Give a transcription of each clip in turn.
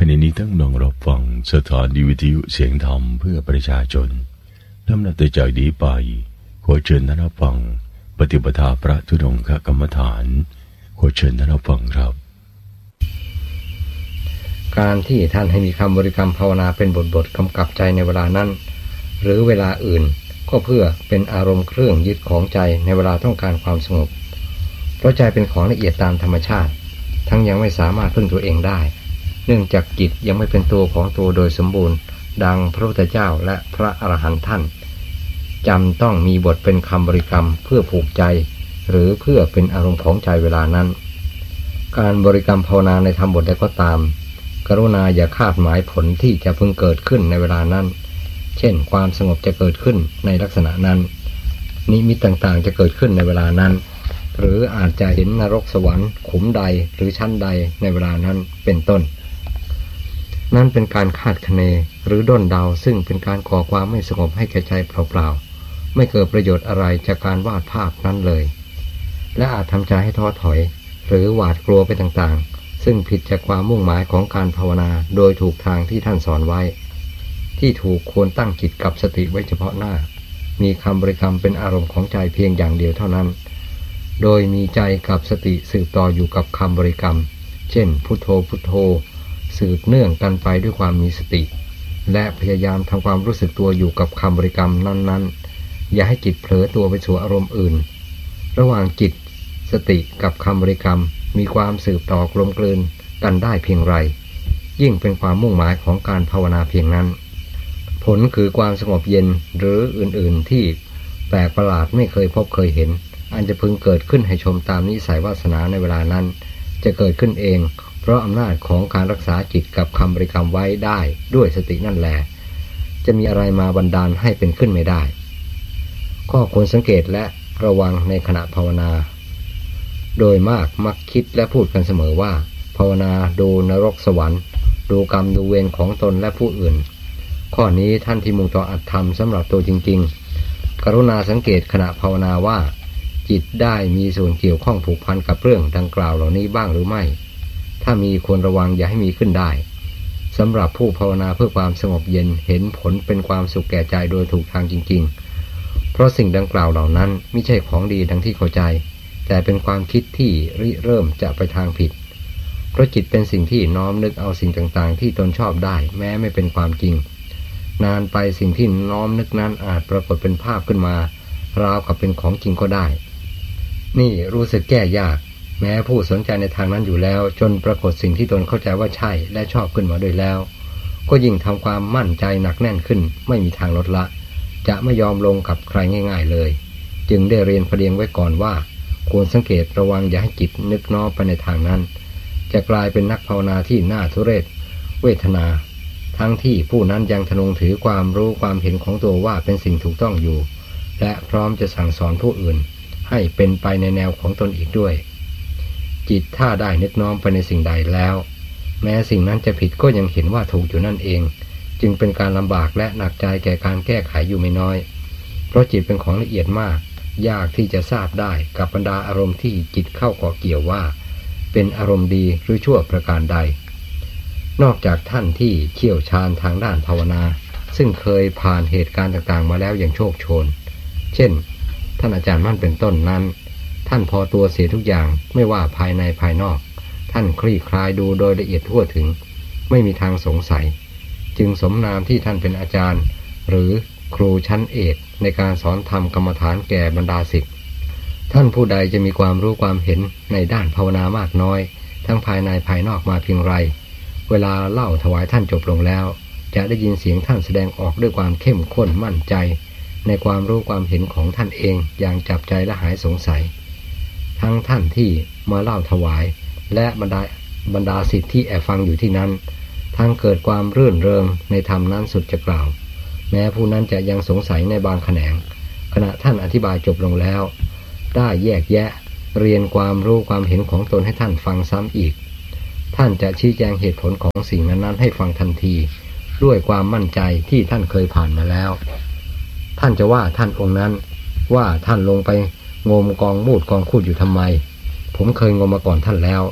ณะนี้ตั้งนองรับฟังสถานีวิทยุเสียงธรรมเพื่อประชาชนลำดับต่อจากนี้ไปขอเชิญท่านรับฟังปฏิปทาพระธุดงคกรรมฐานขอเชิญท่านรับฟังครับการที่ท่านให้มีคำบริกรรมภาวนาเป็นบทกำกับใจในเวลานั้นหรือเวลาอื่นก็เพื่อเป็นอารมณ์เครื่องยึดของใจในเวลาต้องการความสงบเพราะใจเป็นของละเอียดตามธรรมชาติทั้งยังไม่สามารถพึ่งตัวเองได้เนื่องจากจิตยังไม่เป็นตัวของตัวโดยสมบูรณ์ดังพระพุทธเจ้าและพระอรหันต์ท่านจำต้องมีบทเป็นคำบริกรรมเพื่อผูกใจหรือเพื่อเป็นอารมณ์ของใจเวลานั้นการบริกรรมภาวนาในธรรมบทใดก็ตามกรุณาอย่าคาดหมายผลที่จะพึงเกิดขึ้นในเวลานั้นเช่นความสงบจะเกิดขึ้นในลักษณะนั้นนิมิตต่างๆจะเกิดขึ้นในเวลานั้นหรืออาจจะเห็นนรกสวรรค์ขุมใดหรือชั้นใดในเวลานั้นเป็นต้นนั่นเป็นการคาดคะเนหรือด้นเดาซึ่งเป็นการก่อความไม่สงบให้แก่ใจเปล่าๆไม่เกิดประโยชน์อะไรจากการวาดภาพนั้นเลยและอาจทำใจให้ท้อถอยหรือหวาดกลัวไปต่างๆซึ่งผิดจากความมุ่งหมายของการภาวนาโดยถูกทางที่ท่านสอนไว้ที่ถูกควรตั้งจิตกับสติไว้เฉพาะหน้ามีคำบริกรรมเป็นอารมณ์ของใจเพียงอย่างเดียวเท่านั้นโดยมีใจกับสติสืบต่ออยู่กับคำบริกรรมเช่นพุทโธพุทโธสืบเนื่องกันไปด้วยความมีสติและพยายามทำความรู้สึกตัวอยู่กับคำบริกรรมนั้นๆอย่าให้จิตเผลอตัวไปสู่อารมณ์อื่นระหว่างจิตสติกับคำบริกรรมมีความสืบต่อกลมกลืนกันได้เพียงไรยิ่งเป็นความมุ่งหมายของการภาวนาเพียงนั้นผลคือความสงบเย็นหรืออื่นๆที่แปลกประหลาดไม่เคยพบเคยเห็นอันจะพึงเกิดขึ้นให้ชมตามนิสัยวาสนาในเวลานั้นจะเกิดขึ้นเองเพราะอำนาจของการรักษาจิตกับคำบริกรรมไว้ได้ด้วยสตินั่นแหละจะมีอะไรมาบันดาลให้เป็นขึ้นไม่ได้ข้อควรสังเกตและระวังในขณะภาวนาโดยมากมักคิดและพูดกันเสมอว่าภาวนาดูนรกสวรรค์ดูกรรมดูเวรของตนและผู้อื่นข้อนี้ท่านที่มุ่งต่ออัตธรรมสำหรับตัวจริงๆกรุณาสังเกตขณะภาวนาว่าจิตได้มีส่วนเกี่ยวข้องผูกพันกับเรื่องดังกล่าวเหล่านี้บ้างหรือไม่ถ้ามีควรระวังอย่าให้มีขึ้นได้สำหรับผู้ภาวนาเพื่อความสงบเย็นเห็นผลเป็นความสุขแก่ใจโดยถูกทางจริงๆเพราะสิ่งดังกล่าวเหล่านั้นไม่ใช่ของดีดังที่เข้าใจแต่เป็นความคิดที่ริเริ่มจะไปทางผิดเพราะจิตเป็นสิ่งที่น้อมนึกเอาสิ่งต่างๆที่ตนชอบได้แม้ไม่เป็นความจริงนานไปสิ่งที่น้อมนึกนั้นอาจปรากฏเป็นภาพขึ้นมาราวกับเป็นของจริงก็ได้นี่รู้สึกแก้ยากแม้ผู้สนใจในทางนั้นอยู่แล้วจนปรากฏสิ่งที่ตนเข้าใจว่าใช่และชอบขึ้นมาด้วยแล้วก็ยิ่งทำความมั่นใจหนักแน่นขึ้นไม่มีทางลดละจะไม่ยอมลงกับใครง่ายๆเลยจึงได้เรียนเพียงไว้ก่อนว่าควรสังเกตระวังอย่าให้จิตนึกน้อมไปในทางนั้นจะกลายเป็นนักภาวนาที่น่าทุเรศเวทนาทั้งที่ผู้นั้นยังทะนงถือความรู้ความเห็นของตัวว่าเป็นสิ่งถูกต้องอยู่และพร้อมจะสั่งสอนผู้อื่นให้เป็นไปในแนวของตนอีกด้วยจิตถ้าได้นึกน้อมไปในสิ่งใดแล้วแม้สิ่งนั้นจะผิดก็ยังเห็นว่าถูกอยู่นั่นเองจึงเป็นการลำบากและหนักใจแก่การแก้ไขอยู่ไม่น้อยเพราะจิตเป็นของละเอียดมากยากที่จะทราบได้กับบรรดาอารมณ์ที่จิตเข้าเกาะเกี่ยวว่าเป็นอารมณ์ดีหรือชั่วประการใดนอกจากท่านที่เชี่ยวชาญทางด้านภาวนาซึ่งเคยผ่านเหตุการณ์ต่างๆมาแล้วอย่างโชคโชนเช่นท่านอาจารย์มั่นเป็นต้นนั้นท่านพอตัวเสียทุกอย่างไม่ว่าภายในภายนอกท่านคลี่คลายดูโดยละเอียดทั่วถึงไม่มีทางสงสัยจึงสมนามที่ท่านเป็นอาจารย์หรือครูชั้นเอกในการสอนธรรมกรรมฐานแก่บรรดาศิษย์ท่านผู้ใดจะมีความรู้ความเห็นในด้านภาวนามากน้อยทั้งภายในภายนอกมาเพียงไรเวลาเล่าถวายท่านจบลงแล้วจะได้ยินเสียงท่านแสดงออกด้วยความเข้มข้นมั่นใจในความรู้ความเห็นของท่านเองอย่างจับใจและหายสงสัยทั้งท่านที่มาเล่าถวายและบรรดาศิษย์ที่แอบฟังอยู่ที่นั้นทั้งเกิดความรื่นเริงในธรรมนั้นสุดจะกล่าวแม้ผู้นั้นจะยังสงสัยในบางแขนงขณะท่านอธิบายจบลงแล้วได้แยกแยะเรียนความรู้ความเห็นของตนให้ท่านฟังซ้ำอีกท่านจะชี้แจงเหตุผลของสิ่งนั้นๆให้ฟังทันทีด้วยความมั่นใจที่ท่านเคยผ่านมาแล้วท่านจะว่าท่านองค์นั้นว่าท่านลงไปงมกองมูดกองคูดอยู่ทำไมผมเคยงมมาก่อนท่านแล้ว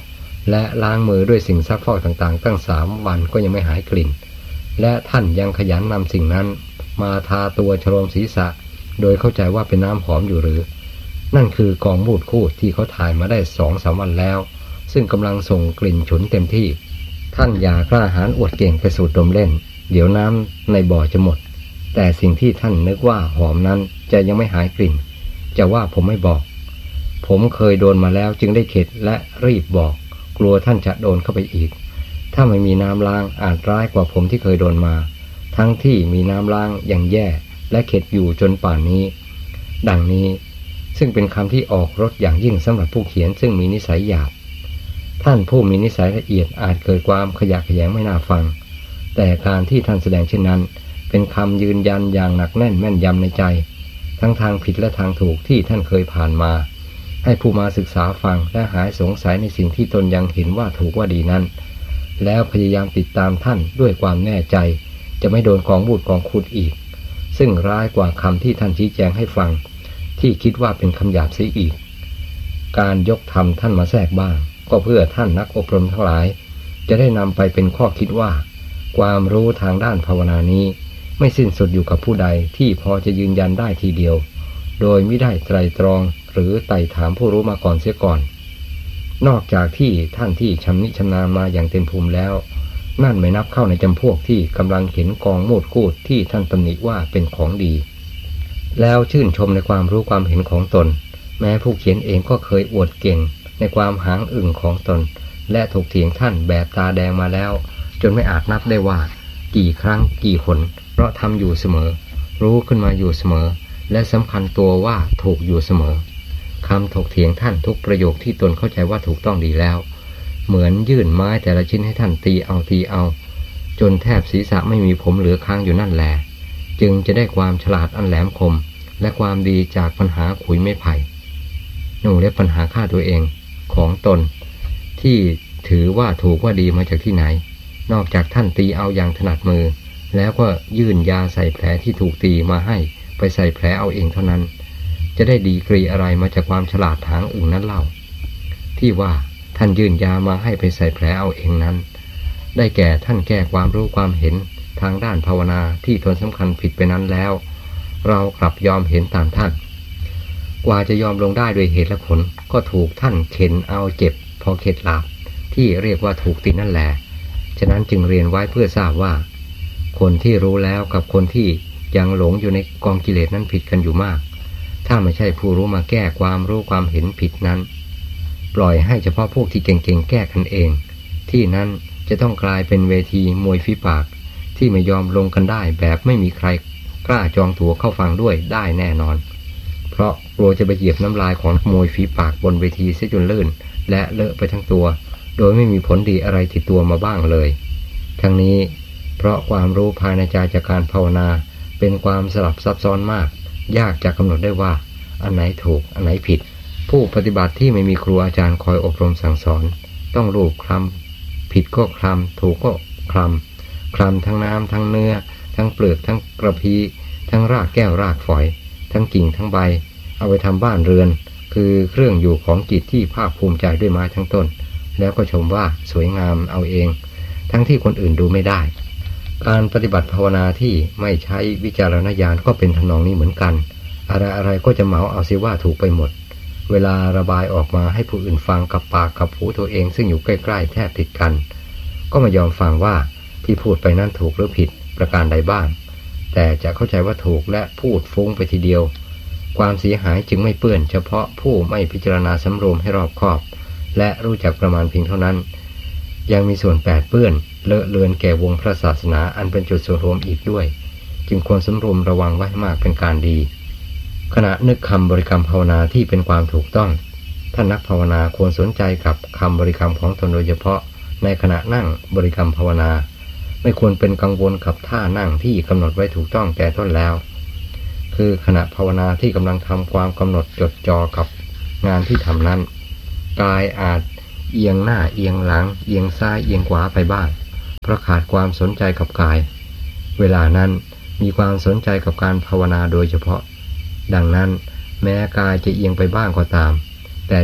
และล้างมือด้วยสิ่งซักฟอกต่างๆตั้ง3 วันก็ยังไม่หายกลิ่นและท่านยังขยันนำสิ่งนั้นมาทาตัวโฉลมศีรษะโดยเข้าใจว่าเป็นน้ำหอมอยู่หรือนั่นคือกองมูดคูดที่เขาถ่ายมาได้2-3 วันแล้วซึ่งกำลังส่งกลิ่นฉุนเต็มที่ท่านอย่ากล้าหาญอวดเก่งไปสูดดมเล่นเดี๋ยวน้ำในบ่อจะหมดแต่สิ่งที่ท่านนึกว่าหอมนั้นจะยังไม่หายกลิ่นจะว่าผมไม่บอกผมเคยโดนมาแล้วจึงได้เข็ดและรีบบอกกลัวท่านจะโดนเข้าไปอีกถ้าไม่มีน้ำล้างอาจร้ายกว่าผมที่เคยโดนมาทั้งที่มีน้ำล้างอย่างแย่และเข็ดอยู่จนป่านนี้ดังนี้ซึ่งเป็นคำที่ออกรสอย่างยิ่งสำหรับผู้เขียนซึ่งมีนิสัยหยาบท่านผู้มีนิสัยละเอียดอาจเกิดความขยะแขยงไม่น่าฟังแต่การที่ท่านแสดงเช่นนั้นเป็นคำยืนยันอย่างหนักแน่นแม่นยำในใจทั้งทางผิดและทางถูกที่ท่านเคยผ่านมาให้ผู้มาศึกษาฟังและหายสงสัยในสิ่งที่ตนยังเห็นว่าถูกว่าดีนั้นแล้วพยายามติดตามท่านด้วยความแน่ใจจะไม่โดนกองบูดกองขุดอีกซึ่งร้ายกว่าคำที่ท่านชี้แจงให้ฟังที่คิดว่าเป็นคำหยาบเสียอีกการยกธรรมท่านมาแทรกบ้างก็เพื่อท่านนักอบรมทั้งหลายจะได้นำไปเป็นข้อคิดว่าความรู้ทางด้านภาวนานี้ไม่สิ้นสุดอยู่กับผู้ใดที่พอจะยืนยันได้ทีเดียวโดยไม่ได้ไตร่ตรองหรือไต่ถามผู้รู้มาก่อนเสียก่อนนอกจากที่ท่านที่ชำนิชำนาญมาอย่างเต็มภูมิแล้วนั่นไม่นับเข้าในจำพวกที่กำลังเห็นกองมูดคูดที่ท่านตำหนิว่าเป็นของดีแล้วชื่นชมในความรู้ความเห็นของตนแม้ผู้เขียนเองก็เคยอวดเก่งในความหางอึ่งของตนและถกเถียงท่านแบบตาแดงมาแล้วจนไม่อาจนับได้ว่ากี่ครั้งกี่หนเพราะทำอยู่เสมอรู้ขึ้นมาอยู่เสมอและสำคัญตัวว่าถูกอยู่เสมอคำถกเถียงท่านทุกประโยคที่ตนเข้าใจว่าถูกต้องดีแล้วเหมือนยื่นไม้แต่ละชิ้นให้ท่านตีเอาจนแทบศีรษะไม่มีผมเหลือค้างอยู่นั่นแหละจึงจะได้ความฉลาดอันแหลมคมและความดีจากปัญหาขุยไม้ไผ่และปัญหาฆ่าตัวเองของตนที่ถือว่าถูกว่าดีมาจากที่ไหนนอกจากท่านตีเอาอย่างถนัดมือแล้วก็ยื่นยาใส่แผลที่ถูกตีมาให้ไปใส่แผลเอาเองเท่านั้นจะได้ดีกรีอะไรมาจากความฉลาดหางอึ่งนั้นเล่าที่ว่าท่านยื่นยามาให้ไปใส่แผลเอาเองนั้นได้แก่ท่านแก้ความรู้ความเห็นทางด้านภาวนาที่ตนสำคัญผิดไปนั้นแล้วเรากลับยอมเห็นตามท่านกว่าจะยอมลงได้โดยเหตุและผลก็ถูกท่านเข็นเอาเจ็บพอเข็ดหลาบที่เรียกว่าถูกตินั่นแหละฉะนั้นจึงเรียนไว้เพื่อทราบว่าคนที่รู้แล้วกับคนที่ยังหลงอยู่ในกองกิเลสนั้นผิดกันอยู่มากถ้าไม่ใช่ผู้รู้มาแก้ความรู้ความเห็นผิดนั้นปล่อยให้เฉพาะพวกที่เก่งๆแก้กันเองที่นั้นจะต้องกลายเป็นเวทีมวยฝีปากที่ไม่ยอมลงกันได้แบบไม่มีใครกล้าจองตั๋วเข้าฟังด้วยได้แน่นอนเพราะกลัวจะไปเหยียบน้ำลายของมวยฝีปากบนเวทีเสียจนลื่นและเลอะไปทั้งตัวโดยไม่มีผลดีอะไรติดตัวมาบ้างเลยทั้งนี้เพราะความรู้ภายในใจจากการภาวนาเป็นความสลับซับซ้อนมากยากจะกำหนดได้ว่าอันไหนถูกอันไหนผิดผู้ปฏิบัติที่ไม่มีครูอาจารย์คอยอบรมสั่งสอนต้องรูปคลำผิดก็คลำถูกก็คลำทั้งน้ำทั้งเนื้อทั้งเปลือกทั้งกระพี้ทั้งรากแก้วรากฝอยทั้งกิ่งทั้งใบเอาไปทำบ้านเรือนคือเครื่องอยู่ของจิตที่ภาคภูมิใจด้วยไม้ทั้งต้นแล้วก็ชมว่าสวยงามเอาเองทั้งที่คนอื่นดูไม่ได้การปฏิบัติภาวนาที่ไม่ใช้วิจารณญาณก็เป็นทำนองนี้เหมือนกันอะไรก็จะเหมาเอาสิว่าถูกไปหมดเวลาระบายออกมาให้ผู้อื่นฟังกับปากกับหูตัวเองซึ่งอยู่ใกล้ๆแทบติดกันก็ไม่ยอมฟังว่าที่พูดไปนั้นถูกหรือผิดประการใดบ้างแต่จะเข้าใจว่าถูกและพูดฟุ้งไปทีเดียวความเสียหายจึงไม่เปื้อนเฉพาะผู้ไม่พิจารณาสำรวมให้รอบคอบและรู้จักประมาณเพียงเท่านั้นยังมีส่วนแปดเปื้อนเลอะเลือนแก่วงพระศาสนาอันเป็นจุดส่วนรวมอีกด้วยจึงควรสำรวมระวังไว้ให้มากเป็นการดีขณะนึกคำบริกรรมภาวนาที่เป็นความถูกต้องท่านนักภาวนาควรสนใจกับคำบริกรรมของตนโดยเฉพาะในขณะนั่งบริกรรมภาวนาไม่ควรเป็นกังวลกับท่านั่งที่กำหนดไว้ถูกต้องแต่ต้นแล้วคือขณะภาวนาที่กำลังทำความกำหนดจดจ่อกับงานที่ทำนั้นกายอาจเอียงหน้าเอียงหลังเอียงซ้ายเอียงขวาไปบ้างเพราะขาดความสนใจกับกายเวลานั้นมีความสนใจกับการภาวนาโดยเฉพาะดังนั้นแม้กายจะเอียงไปบ้างก็ตามแต่จิต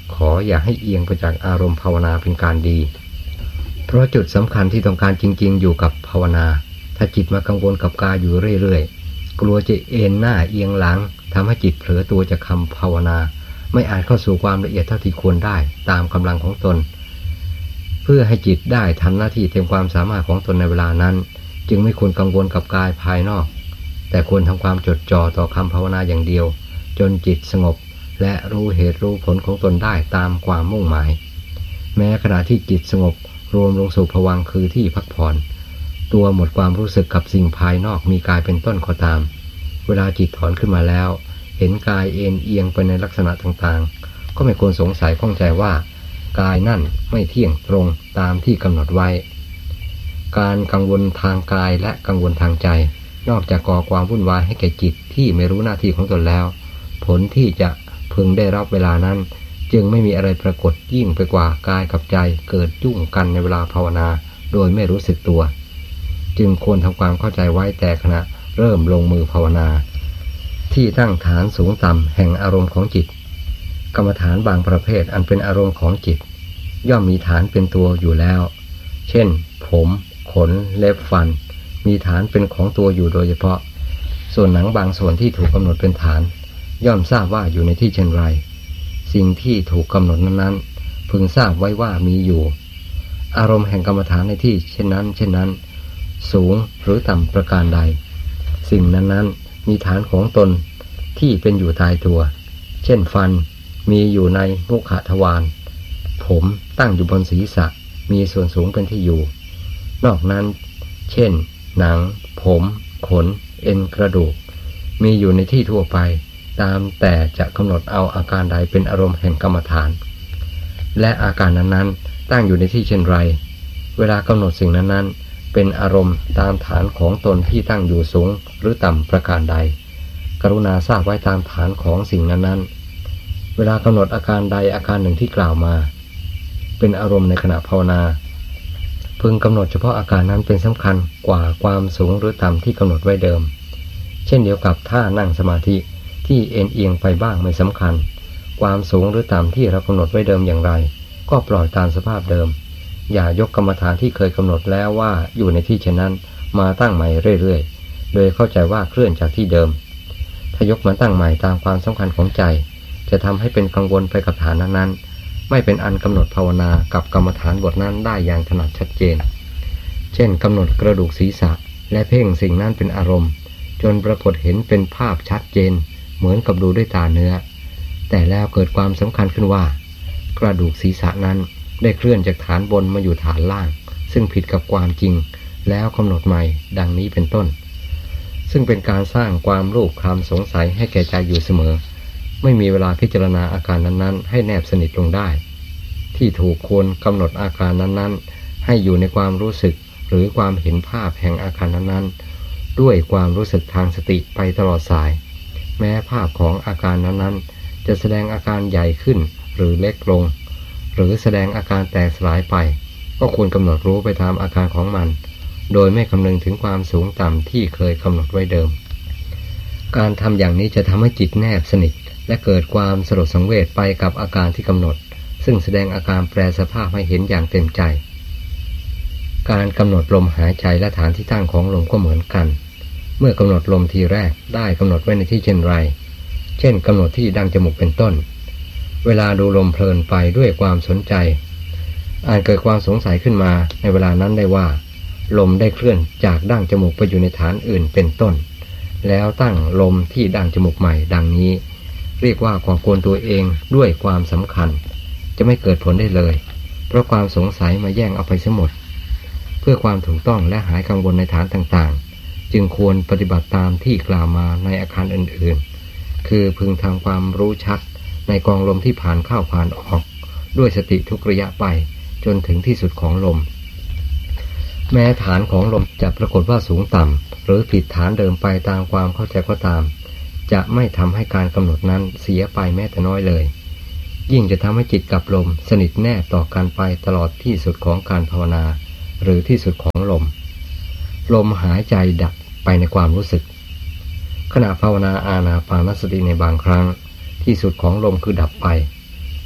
ขออย่าให้เอียงไปจากอารมณ์ภาวนาเป็นการดีเพราะจุดสำคัญที่ต้องการจริงๆอยู่กับภาวนาถ้าจิตมากังวลกับกายอยู่เรื่อยๆกลัวจะเอ็นหน้าเอียงหลังทำให้จิตเผลอตัวจากคำภาวนาไม่อาจเข้าสู่ความละเอียดเท่าที่ควรได้ตามกำลังของตนเพื่อให้จิตได้ทำหน้าที่เต็มความสามารถของตนในเวลานั้นจึงไม่ควรกังวลกับกายภายนอกแต่ควรทำความจดจ่อต่อคำภาวนาอย่างเดียวจนจิตสงบและรู้เหตุรู้ผลของตนได้ตามความมุ่งหมายแม้ขณะที่จิตสงบรวมลงสู่ภวังค์คือที่พักผ่อนตัวหมดความรู้สึกกับสิ่งภายนอกมีกายเป็นต้นก็ตามเวลาจิตถอนขึ้นมาแล้วเห็นกายเอ็นเอียงไปในลักษณะต่างๆก็ไม่ควรสงสัยข้องใจว่ากายนั่นไม่เที่ยงตรงตามที่กำหนดไว้การกังวลทางกายและกังวลทางใจนอกจากก่อความวุ่นวายให้แก่จิตที่ไม่รู้หน้าที่ของตนแล้วผลที่จะพึงได้รับเวลานั้นจึงไม่มีอะไรปรากฏยิ่งไปกว่ากายกับใจเกิดยุ่งกันในเวลาภาวนาโดยไม่รู้สึกตัวจึงควรทำความเข้าใจไว้แต่ขณะเริ่มลงมือภาวนาที่ตั้งฐานสูงต่ำแห่งอารมณ์ของจิตกรรมฐานบางประเภทอันเป็นอารมณ์ของจิตย่อมมีฐานเป็นตัวอยู่แล้วเช่นผมขนเล็บฟันมีฐานเป็นของตัวอยู่โดยเฉพาะส่วนหนังบางส่วนที่ถูกกำหนดเป็นฐานย่อมทราบว่าอยู่ในที่เช่นไรสิ่งที่ถูกกำหนดนั้นๆพึงทราบไว้ว่ามีอยู่อารมณ์แห่งกรรมฐานในที่เช่นนั้นสูงหรือต่ำประการใดสิ่งนั้นๆมีฐานของตนที่เป็นอยู่ตายตัวเช่นฟันมีอยู่ในมุขทวารผมตั้งอยู่บนศีรษะมีส่วนสูงเป็นที่อยู่นอกนั้นเช่นหนังผมขนเอ็นกระดูกมีอยู่ในที่ทั่วไปตามแต่จะกำหนดเอาอาการใดเป็นอารมณ์แห่งกรรมฐานและอาการนั้นๆตั้งอยู่ในที่เช่นไรเวลากำหนดสิ่งนั้นๆเป็นอารมณ์ตามฐานของตนที่ตั้งอยู่สูงหรือต่ำประการใดกรุณาทราบไว้ตามฐานของสิ่งนั้นๆเวลากำหนดอาการใดอาการหนึ่งที่กล่าวมาเป็นอารมณ์ในขณะภาวนาพึงกำหนดเฉพาะอาการนั้นเป็นสำคัญกว่าความสูงหรือต่ำที่กำหนดไว้เดิมเช่นเดียวกับท่านั่งสมาธิที่เอ็นเอียงไปบ้างไม่สำคัญความสูงหรือต่ำที่เรากำหนดไว้เดิมอย่างไรก็ปล่อยตามสภาพเดิมอย่ายกกรรมฐานที่เคยกำหนดแล้วว่าอยู่ในที่เช่นนั้นมาตั้งใหม่เรื่อยๆโดยเข้าใจว่าเคลื่อนจากที่เดิมถ้ายกมาตั้งใหม่ตามความสำคัญของใจจะทำให้เป็นกังวลไปกับฐานนั้นๆไม่เป็นอันกำหนดภาวนากับกรรมฐานบทนั้นได้อย่างถนัดชัดเจนเช่นกำหนดกระดูกศีรษะและเพ่งสิ่งนั้นเป็นอารมณ์จนปรากฏเห็นเป็นภาพชัดเจนเหมือนกับดูด้วยตาเนื้อแต่แล้วเกิดความสำคัญขึ้นว่ากระดูกศีรษะนั้นได้เคลื่อนจากฐานบนมาอยู่ฐานล่างซึ่งผิดกับความจริงแล้วกำหนดใหม่ดังนี้เป็นต้นซึ่งเป็นการสร้างความรูปคลำสงสัยให้แก่ใจอยู่เสมอไม่มีเวลาพิจารณาอาการนั้นๆให้แนบสนิทลงได้ที่ถูกควรกำหนดอาการนั้นๆให้อยู่ในความรู้สึกหรือความเห็นภาพแห่งอาการนั้นๆด้วยความรู้สึกทางสติไปตลอดสายแม้ภาพของอาการนั้นๆจะแสดงอาการใหญ่ขึ้นหรือเล็กลงหรือแสดงอาการแตกสลายไปก็ควรกำหนดรู้ไปตามอาการของมันโดยไม่คำนึงถึงความสูงต่ำที่เคยกำหนดไว้เดิมการทำอย่างนี้จะทำให้จิตแนบสนิทและเกิดความสลดสังเวชไปกับอาการที่กำหนดซึ่งแสดงอาการแปรสภาพให้เห็นอย่างเต็มใจการกำหนดลมหายใจและฐานที่ตั้งของลมก็เหมือนกันเมื่อกำหนดลมทีแรกได้กำหนดไว้ในที่เช่นไรเช่นกำหนดที่ดังจมูกเป็นต้นเวลาดูลมเพลินไปด้วยความสนใจอาจเกิดความสงสัยขึ้นมาในเวลานั้นได้ว่าลมได้เคลื่อนจากดั้งจมูกไปอยู่ในฐานอื่นเป็นต้นแล้วตั้งลมที่ดั้งจมูกใหม่ดังนี้เรียกว่าก่อกวนตัวเองด้วยความสำคัญจะไม่เกิดผลได้เลยเพราะความสงสัยมาแย่งเอาไปเสียหมดเพื่อความถูกต้องและหายกังวลในฐานต่างๆจึงควรปฏิบัติตามที่กล่าวมาในอาการอื่นๆคือพึงทำความรู้ชัดในกองลมที่ผ่านเข้าผ่านออกด้วยสติทุกระยะไปจนถึงที่สุดของลมแม้ฐานของลมจะปรากฏว่าสูงต่ำหรือผิดฐานเดิมไปตามความเข้าใจก็ตามจะไม่ทำให้การกำหนดนั้นเสียไปแม้แต่น้อยเลยยิ่งจะทำให้จิตกับลมสนิทแนบต่อกันไปตลอดที่สุดของการภาวนาหรือที่สุดของลมหายใจดับไปในความรู้สึกขณะภาวนาอานาปานสติในบางครั้งที่สุดของลมคือดับไป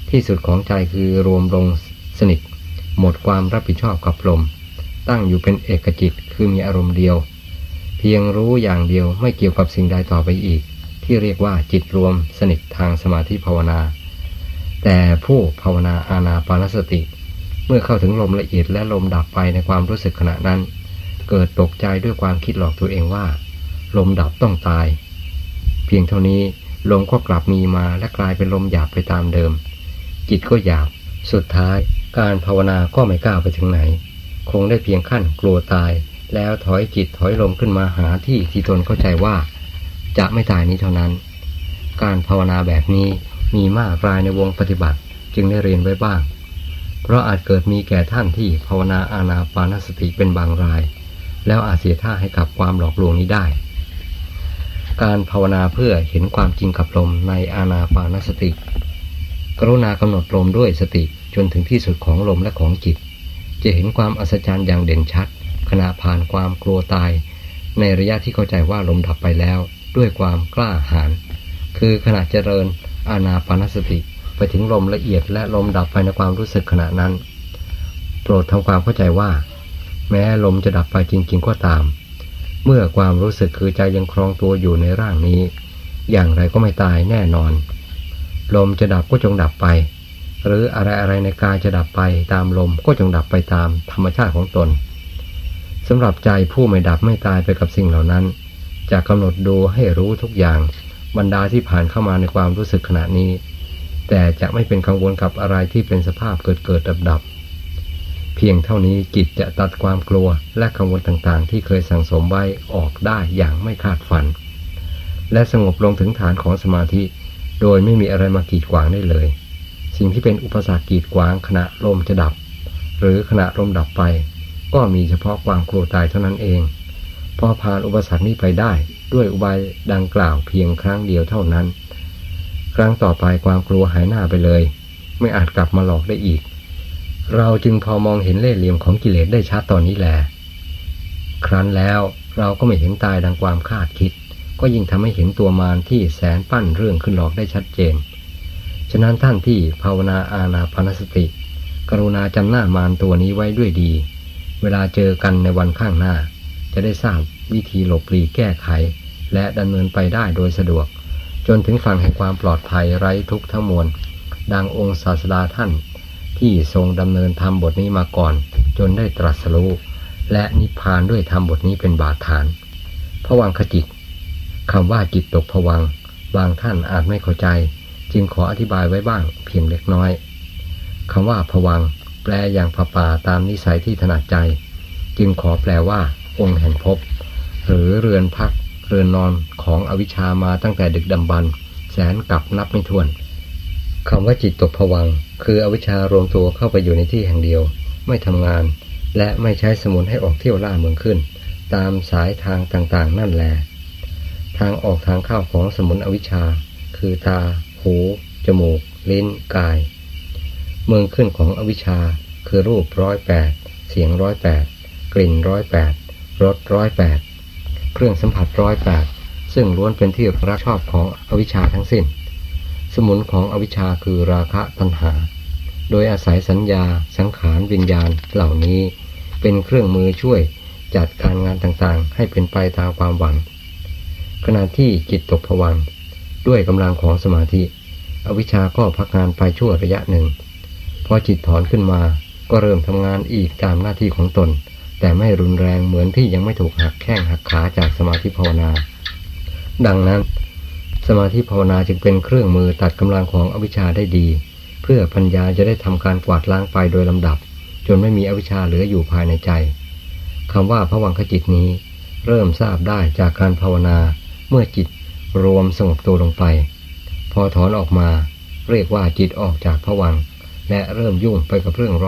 ที่สุดของใจคือรวมลงสนิทหมดความรับผิดชอบกับลมตั้งอยู่เป็นเอกจิตคือมีอารมณ์เดียวเพียงรู้อย่างเดียวไม่เกี่ยวกับสิ่งใดต่อไปอีกที่เรียกว่าจิตรวมสนิททางสมาธิภาวนาแต่ผู้ภาวนาอานาปานสติเมื่อเข้าถึงลมละเอียดและลมดับไปในความรู้สึกขณะนั้นเกิดตกใจด้วยความคิดหลอกตัวเองว่าลมดับต้องตายเพียงเท่านี้ลมก็กลับมีมาและกลายเป็นลมหยาบไปตามเดิมจิตก็หยาบสุดท้ายการภาวนาก็ไม่ก้าวไปถึงไหนคงได้เพียงขั้นกลัวตายแล้วถอยจิตถอยลมขึ้นมาหาที่ตนเข้าใจว่าจะไม่ตายนี้เท่านั้นการภาวนาแบบนี้มีมากรายในวงปฏิบัติจึงได้เรียนไว้บ้างเพราะอาจเกิดมีแก่ท่านที่ภาวนาอานาปานสติเป็นบางรายแล้วอาจเสียท่าให้กับความหลอกลวงนี้ได้การภาวนาเพื่อเห็นความจริงกับลมในอานาปานสติกรุณากำหนดลมด้วยสติจนถึงที่สุดของลมและของจิตจะเห็นความอัศจรรย์อย่างเด่นชัดขณะผ่านความกลัวตายในระยะที่เข้าใจว่าลมดับไปแล้วด้วยความกล้าหาญคือขณะเจริญอานาปานสติไปถึงลมละเอียดและลมดับไปในความรู้สึกขณะนั้นโปรดทำความเข้าใจว่าแม้ลมจะดับไปจริงๆก็ตามเมื่อความรู้สึกคือใจยังครองตัวอยู่ในร่างนี้อย่างไรก็ไม่ตายแน่นอนลมจะดับก็จงดับไปหรืออะไรๆในกายจะดับไปตามลมก็จงดับไปตามธรรมชาติของตนสำหรับใจผู้ไม่ดับไม่ตายไปกับสิ่งเหล่านั้นจะกำหนดดูให้รู้ทุกอย่างบรรดาที่ผ่านเข้ามาในความรู้สึกขณะนี้แต่จะไม่เป็นกังวลกับอะไรที่เป็นสภาพเกิดดับเพียงเท่านี้จิตจะตัดความกลัวและกังวลต่างๆที่เคยสั่งสมไว้ออกได้อย่างไม่คาดฝันและสงบลงถึงฐานของสมาธิโดยไม่มีอะไรมากีดขวางได้เลยสิ่งที่เป็นอุปสรรคกีดขวางขณะลมจะดับหรือขณะลมดับไปก็มีเฉพาะความกลัวตายเท่านั้นเองพอผ่านอุปสรรคนี้ไปได้ด้วยอุบายดังกล่าวเพียงครั้งเดียวเท่านั้นครั้งต่อไปความกลัวหายหน้าไปเลยไม่อาจกลับมาหลอกได้อีกเราจึงพอมองเห็นเล่ห์เหลี่ยมของกิเลสได้ชัดตอนนี้แลครั้นแล้วเราก็ไม่เห็นตายดังความคาดคิดก็ยิ่งทำให้เห็นตัวมารที่แสนปั้นเรื่องขึ้นหลอกได้ชัดเจนฉะนั้นท่านที่ภาวนาอานาปานสติกรุณาจำหน้ามารตัวนี้ไว้ด้วยดีเวลาเจอกันในวันข้างหน้าจะได้ทราบวิธีหลบหลีกแก้ไขและดำเนินไปได้โดยสะดวกจนถึงฝั่งแห่งความปลอดภัยไร้ทุกข์ทั้งมวลดังองค์ศาสดาท่านที่ทรงดำเนินธรรมบทนี้มาก่อนจนได้ตรัสรู้และนิพพานด้วยธรรมบทนี้เป็นบาฐานภวังคจิตคำว่าจิตตกภวังค์บางท่านอาจไม่เข้าใจจึงขออธิบายไว้บ้างเพียงเล็กน้อยคำว่าภวังค์แปลอย่างป่าตามนิสัยที่ถนัดใจจึงขอแปลว่าองค์แห่งภพหรือเรือนพักเรือนนอนของอวิชชามาตั้งแต่ดึกดำบรรพ์แสนกับนับไม่ถ้วนคำว่าจิตตกภวังค์คืออวิชชารวมตัวเข้าไปอยู่ในที่แห่งเดียวไม่ทำงานและไม่ใช้สมุนให้ออกเที่ยวล่าเมืองขึ้นตามสายทางต่างๆนั่นแลทางออกทางเข้าของสมุนอวิชชาคือตาหูจมูกลิ้นกายเมืองขึ้นของอวิชชาคือรูป108เสียง108กลิ่น108รส108เครื่องสัมผัส108ซึ่งล้วนเป็นที่รักชอบของอวิชชาทั้งสิ้นสมุนของอวิชชาคือราคะตัณหาโดยอาศัยสัญญาสังขารวิญญาณเหล่านี้เป็นเครื่องมือช่วยจัดการงานต่างๆให้เป็นไปตามความหวังขณะที่จิตตกภวังค์ด้วยกำลังของสมาธิอวิชชาก็พักงานไปชั่วระยะหนึ่งพอจิตถอนขึ้นมาก็เริ่มทำงานอีกตามหน้าที่ของตนแต่ไม่รุนแรงเหมือนที่ยังไม่ถูกหักแข้งหักขาจากสมาธิภาวนาดังนั้นสมาธิภาวนาจึงเป็นเครื่องมือตัดกำลังของอวิชชาได้ดีเพื่อปัญญาจะได้ทำการกวาดล้างไปโดยลำดับจนไม่มีอวิชชาเหลืออยู่ภายในใจคำว่าภวังคจิตนี้เริ่มทราบได้จากการภาวนาเมื่อจิตรวมสงบตัวลงไปพอถอนออกมาเรียกว่าจิตออกจากภวังค์และเริ่มยุ่งไปกับเรื่อง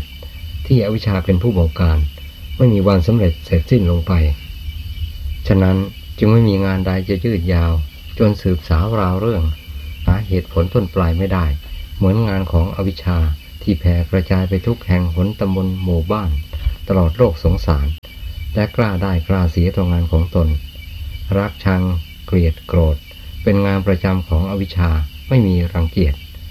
108ที่อวิชชาเป็นผู้บงการไม่มีวันสำเร็จเสร็จสิ้นลงไปฉะนั้นจึงไม่มีงานใดจะยืดยาวจนสืบสาวราวเรื่องหาเหตุผลต้นปลายไม่ได้เหมือนงานของอวิชชาที่แผ่กระจายไปทุกแห่งหนตำบลหมู่บ้านตลอดโลกสงสารและกล้าได้กล้าเสียต่องานของตนรักชังเกลียดโกรธเป็นงานประจำของอวิชชาไม่มีรังเกียจพ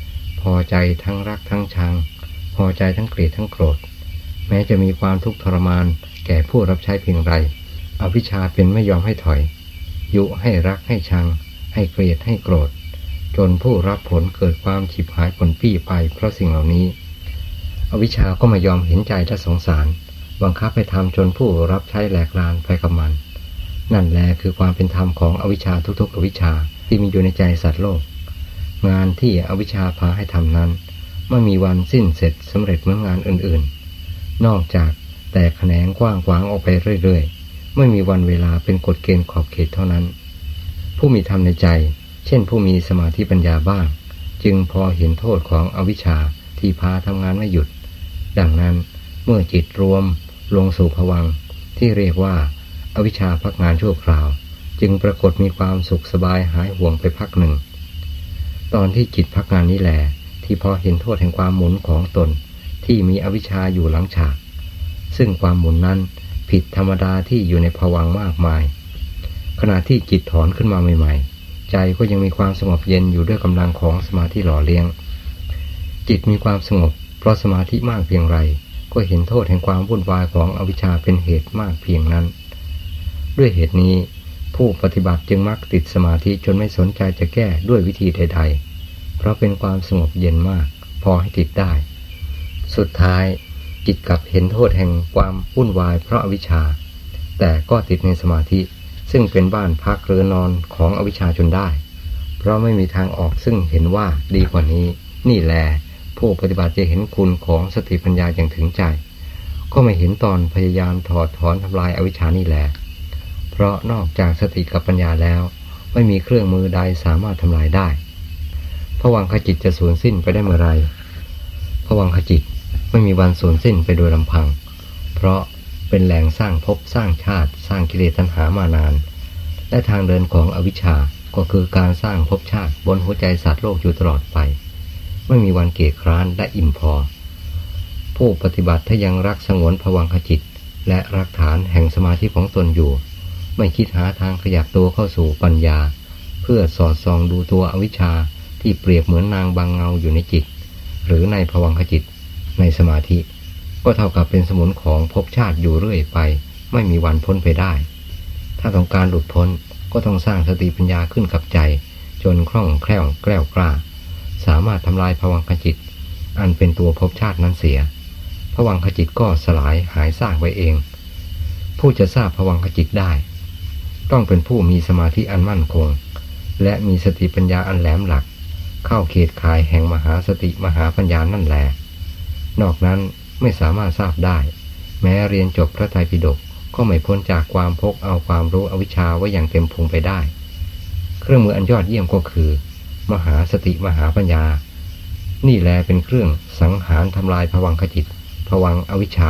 พอใจทั้งรักทั้งชังพอใจทั้งเกลียดทั้งโกรธแม้จะมีความทุกข์ทรมานแก่ผู้รับใช้เพียงไรอวิชชาเป็นไม่ยอมให้ถอยยุให้รักให้ชังให้เกลียดให้โกรธจนผู้รับผลเกิดความฉิบหายผลปี้ไปเพราะสิ่งเหล่านี้อวิชชาก็ไม่ยอมเห็นใจและสงสารบังคับให้ทำจนผู้รับใช้แหลกลานไปกับมันนั่นแหละคือความเป็นธรรมของอวิชชาทุกๆอวิชชาที่มีอยู่ในใจสัตว์โลกงานที่อวิชชาพาให้ทำนั้นไม่มีวันสิ้นเสร็จสำเร็จเหมือนงานอื่นๆนอกจากแตกแขนงกว้างขวางออกไปเรื่อยๆไม่มีวันเวลาเป็นกฎเกณฑ์ขอบเขตเท่านั้นผู้มีธรรมในใจเช่นผู้มีสมาธิปัญญาบ้างจึงพอเห็นโทษของอวิชชาที่พาทำงานไม่หยุดดังนั้นเมื่อจิตรวมลงสู่ภวังค์ที่เรียกว่าอวิชชาพักงานชั่วคราวจึงปรากฏมีความสุขสบายหายห่วงไปพักหนึ่งตอนที่จิตพักงานนี้แหละที่พอเห็นโทษแห่งความหมุนของตนที่มีอวิชชาอยู่หลังฉากซึ่งความหมุนนั้นผิดธรรมดาที่อยู่ในภวังค์มากมายขณะที่จิตถอนขึ้นมาใหม่ๆใจก็ยังมีความสงบเย็นอยู่ด้วยกำลังของสมาธิหล่อเลี้ยงจิตมีความสงบเพราะสมาธิมากเพียงไรก็เห็นโทษแห่งความวุ่นวายของอวิชชาเป็นเหตุมากเพียงนั้นด้วยเหตุนี้ผู้ปฏิบัติจึงมักติดสมาธิจนไม่สนใจจะแก้ด้วยวิธีใดๆเพราะเป็นความสงบเย็นมากพอให้ติดได้สุดท้ายจิตกลับเห็นโทษแห่งความวุ่นวายเพราะอวิชชาแต่ก็ติดในสมาธิซึ่งเป็นบ้านพักหรือนอนของอวิชชาจนได้เพราะไม่มีทางออกซึ่งเห็นว่าดีกว่านี้นี่แลผู้ปฏิบัติจะเห็นคุณของสติปัญญาอย่างถึงใจก็ไม่เห็นตอนพยายามถอดถอนทำลายอวิชชานี่แหละเพราะนอกจากสติกับปัญญาแล้วไม่มีเครื่องมือใดสามารถทำลายได้ภวังคจิตจะสูญสิ้นไปได้เมื่อไรภวังคจิตไม่มีวันสูญสิ้นไปโดยลำพังเพราะเป็นแหล่งสร้างภพสร้างชาติสร้างกิเลสตัณหามานานและทางเดินของอวิชชาก็คือการสร้างภพชาติบนหัวใจสัตว์โลกอยู่ตลอดไปไม่มีวันเกียจคร้านและอิ่มพอผู้ปฏิบัติถ้ายังรักสงวนภวังคจิตและรักฐานแห่งสมาธิของตนอยู่ไม่คิดหาทางขยับตัวเข้าสู่ปัญญาเพื่อสอดส่องดูตัวอวิชชาที่เปรียบเหมือนนางบางเงาอยู่ในจิตหรือในภวังคจิตในสมาธิก็เท่ากับเป็นสมุนของภพชาติอยู่เรื่อยไปไม่มีวันพ้นไปได้ถ้าต้องการหลุดพ้นก็ต้องสร้างสติปัญญาขึ้นกับใจจนคล่องแคล่วแกล้วกล้าสามารถทำลายภวังคจิตอันเป็นตัวภพชาตินั้นเสียภวังคจิตก็สลายหายซากไปเองผู้จะทราบภวังคจิตได้ต้องเป็นผู้มีสมาธิอันมั่นคงและมีสติปัญญาอันแหลมหลักเข้าเขตข่ายแห่งมหาสติมหาปัญญานั่นแหละนอกนั้นไม่สามารถทราบได้แม้เรียนจบพระไตรปิฎกก็ไม่พ้นจากความพกเอาความรู้อวิชชาไว้อย่างเต็มพุงไปได้เครื่องมืออันยอดเยี่ยมก็คือมหาสติมหาปัญญานี่แลเป็นเครื่องสังหารทำลายภวังคจิตภวังค์อวิชชา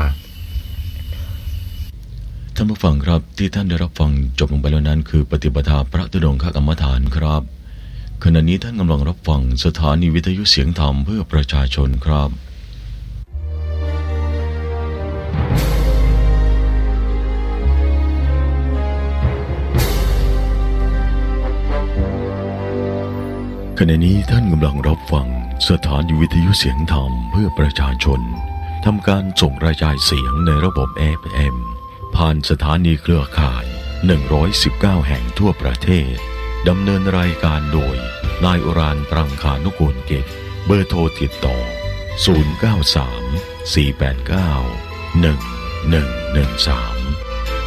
ท่านผู้ฟังครับที่ท่านได้รับฟังจบลงไปแล้วนั้นคือปฏิปทาพระธุดงคกรรมฐานครับขณะนี้ท่านกำลังรับฟังสถานีวิทยุเสียงธรรมเพื่อประชาชนครับขณะนี้ท่านกำลังรับฟังสถานีวิทยุเสียงธรรมเพื่อประชาชนทำการส่งรายการเสียงในระบบ FM ผ่านสถานีเครือข่าย119แห่งทั่วประเทศดำเนินรายการโดยนายอุรานปรังคานุกูลเกตเบอร์โทรติดต่อ093 489 1113